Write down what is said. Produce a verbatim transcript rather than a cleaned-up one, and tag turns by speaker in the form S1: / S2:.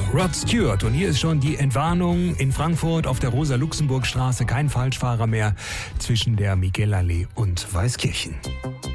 S1: Rod Stewart. Und hier ist schon die Entwarnung in Frankfurt auf der Rosa-Luxemburg-Straße. Kein Falschfahrer mehr zwischen der Miguel-Allee und Weißkirchen.